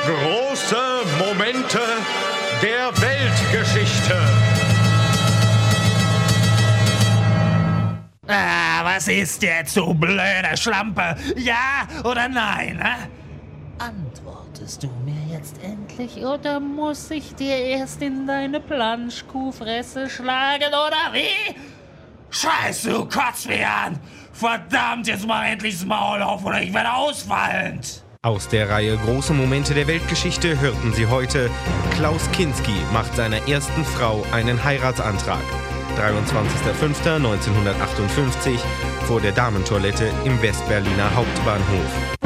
Große Momente der Weltgeschichte. Was ist jetzt, du blöde Schlampe? Ja oder nein? Antwortest du mir jetzt endlich oder muss ich dir erst in deine Planschkuhfresse schlagen, oder wie? Scheiße, du kotzt mich an! Verdammt, jetzt mach endlich das Maul auf oder ich werde ausfallend! Aus der Reihe Große Momente der Weltgeschichte hörten Sie heute: Klaus Kinski macht seiner ersten Frau einen Heiratsantrag. 23.05.1958 vor der Damentoilette im Westberliner Hauptbahnhof.